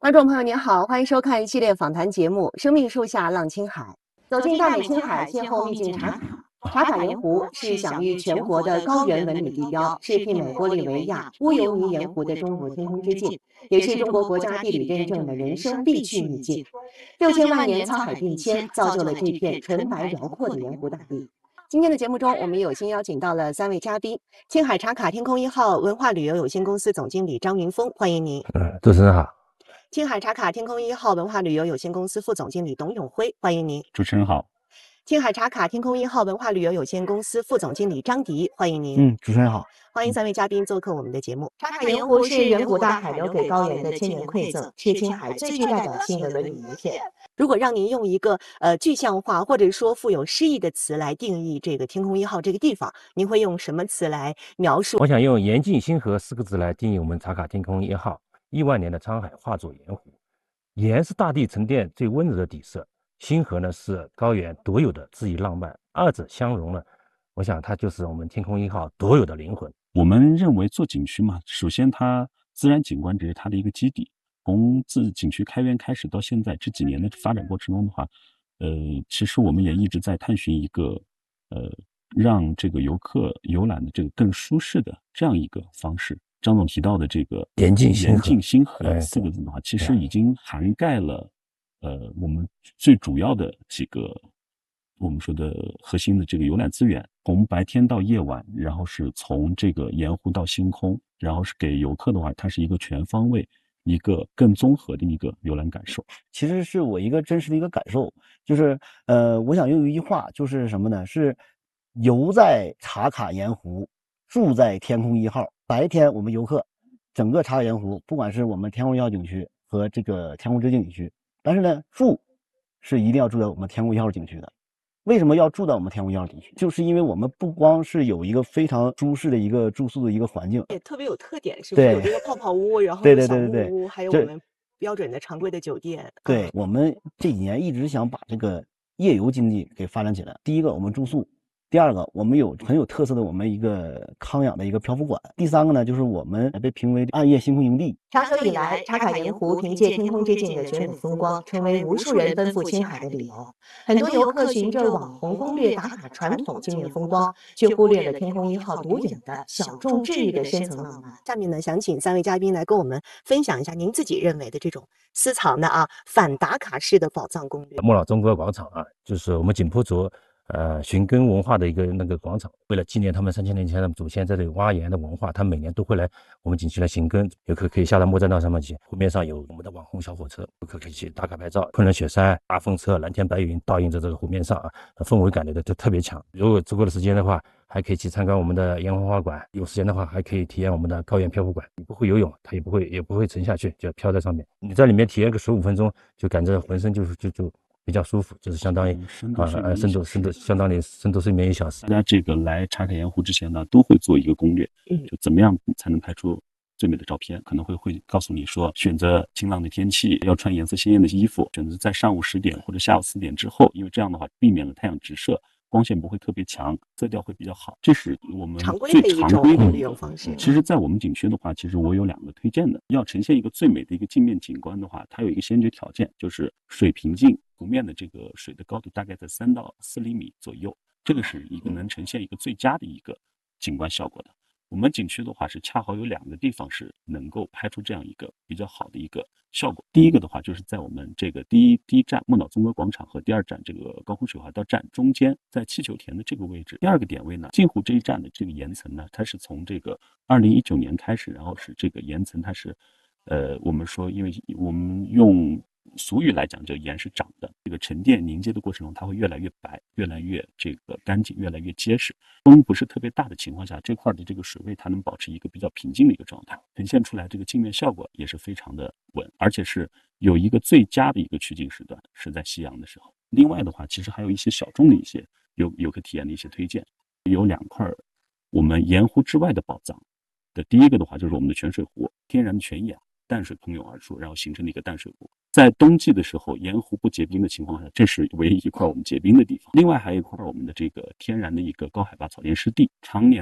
观众朋友您好，欢迎收看一系列访谈节目《生命树下浪青海》。走进大美青海，邂逅秘境茶卡。茶卡盐湖是享誉全国的高原文旅地标，是媲美玻利维亚乌尤尼盐湖的中部天空之镜，也是中国国家地理认证的人生必去秘境。6000万年沧海变迁，造就了这片纯白辽阔的盐湖大地。今天的节目中，我们有幸邀请到了3位嘉宾：青海茶卡天空1号文化旅游有限公司总经理张云峰，欢迎您。 主持人好。 青海茶卡天空1号文化旅游有限公司副总经理董永辉，欢迎您。 主持人好。 青海茶卡天空1号文化旅游有限公司副总经理张迪，欢迎您。 主持人好。 欢迎3位嘉宾做客我们的节目。茶卡盐湖是远古大海留给高原的千年馈赠，是青海最具代表性的文旅名片。如果让您用一个具象化或者说富有诗意的词来定义这个天空1号这个地方，您会用什么词来描述？ 我想用严禁星河4个字来定义我们茶卡天空1号。亿万年的沧海化作盐湖，盐是大地沉淀最温柔的底色，星河呢是高原独有的恣意浪漫，二者相融了，我想它就是我们天空1号独有的灵魂。 我们认为做景区嘛，首先它自然景观只是它的一个基底，从自景区开园开始到现在这几年的发展过程中的话，其实我们也一直在探寻一个让这个游客游览的这个更舒适的这样一个方式。张总提到的这个严禁星河4个字的话，其实已经涵盖了我们最主要的几个我们说的核心的这个游览资源，从白天到夜晚，然后是从这个盐湖到星空，然后是给游客的话，它是一个全方位一个更综合的一个游览感受。 其实是我一个真实的一个感受，就是我想用一句话，就是什么呢？是游在茶卡盐湖，住在天空1号。白天我们游客整个茶卡盐湖，不管是我们天空1号景区和这个天空之镜景区，但是呢，住是一定要住在我们天空1号景区的。为什么要住在我们天空1号景区？就是因为我们不光是有一个非常舒适的一个住宿的一个环境， 也特别有特点，是不是？有这个泡泡屋，然后有小木屋，还有我们标准的常规的酒店。 对，我们这几年一直想把这个夜游经济给发展起来。第一个，我们住宿。第二个，我们有很有特色的我们一个康养的一个漂浮馆。第三个呢，就是我们被评为暗夜星空营地。 长久以来，茶卡盐湖凭借天空之镜的绝美风光，成为无数人奔赴青海的理由。很多游客循着网红攻略打卡传统惊艳风光，却忽略了天空1号独有的小众治愈的深层浪漫。下面呢，想请3位嘉宾来跟我们分享一下您自己认为的这种私藏的反打卡式的宝藏攻略。 莫老中国广场就是我们景颇族寻根文化的一个那个广场，为了纪念他们3000年前的祖先在这里挖盐的文化，他每年都会来我们景区来寻根。游客可以下到莫栈道上面去，湖面上有我们的网红小火车，游客可以去打卡拍照。昆仑雪山、大风车、蓝天白云倒映在这个湖面上氛围感觉都特别强。如果足够的时间的话，还可以去参观我们的烟花馆，有时间的话还可以体验我们的高原漂浮馆。你不会游泳，它也不会沉下去，就飘在上面。你在里面体验个15分钟，就感觉浑身就比较舒服，就是相当于深度相当于深度睡眠1小时。 大家这个来茶卡盐湖之前呢，都会做一个攻略，就怎么样才能拍出最美的照片，可能会告诉你说，选择晴朗的天气，要穿颜色鲜艳的衣服，选择在上午10点或者下午4点之后，因为这样的话避免了太阳直射，光线不会特别强，色调会比较好。这是我们最常规的利用方式。 其实在我们景区的话，其实我有2个推荐的。要呈现一个最美的一个镜面景观的话，它有一个先决条件，就是水平镜，湖面的这个水的高度大概在3到4厘米左右，这个是一个能呈现一个最佳的一个景观效果的。我们景区的话是恰好有2个地方是能够拍出这样一个比较好的一个效果。第一个的话就是在我们这个第一站莫脑综合广场和第2站这个高空水滑道站中间，在气球田的这个位置。第2个点位呢，镜湖这一站的这个岩层呢，它是从这个2019年开始，然后是这个岩层它是我们说，因为我们用俗语来讲，这个盐是长的，这个沉淀凝结的过程中，它会越来越白，越来越这个干净，越来越结实。风不是特别大的情况下，这块的这个水位它能保持一个比较平静的一个状态，呈现出来这个镜面效果也是非常的稳，而且是有一个最佳的一个取景时段是在夕阳的时候。另外的话，其实还有一些小众的一些游客体验的一些推荐，有2块我们盐湖之外的宝藏的。第一个的话就是我们的泉水湖，天然的泉眼，淡水喷涌而出，然后形成了一个淡水湖。在冬季的时候，盐湖不结冰的情况下，这是唯一一块我们结冰的地方。另外还有一块我们的这个天然的一个高海拔草原湿地，常年